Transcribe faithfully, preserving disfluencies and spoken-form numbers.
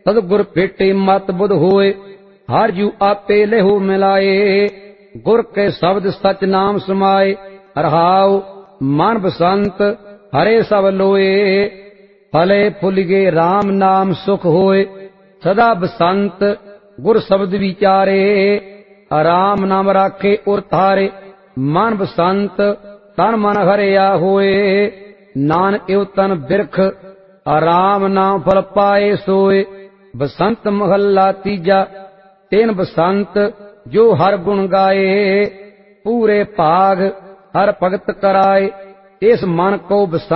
सतगुर भेटे मत बुध होए, हर जू आपे लेहो मिलाए। गुर के शब्द सच नाम समाए, रहाओ मन बसंत हरे सब लोए। फले फुल गे राम नाम सुख होए, सदा बसंत गुर शब्द विचारे। राम नाम राखे उर थारे, मन बसंत तन मन हरिया होए। नानक एव तन बिरख, राम नाम फल पाए सोए। बसंत महला तीजा, तेन बसंत जो हर गुण गाए। पूरे भाग हर भगत कराए, इस मन को बसंत